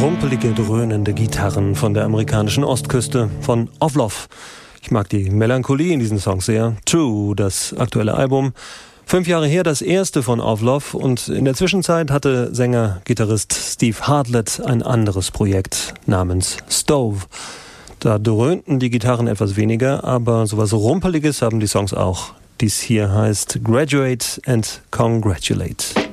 rumpelige, dröhnende Gitarren von der amerikanischen Ostküste von Ovlov. Ich mag die Melancholie in diesen Songs sehr. True, das aktuelle Album. 5 Jahre her das erste von Ovlov und in der Zwischenzeit hatte Sänger-Gitarrist Steve Hartlett ein anderes Projekt namens Stove. Da dröhnten die Gitarren etwas weniger, aber sowas Rumpeliges haben die Songs auch. Dies hier heißt Graduate and Congratulate.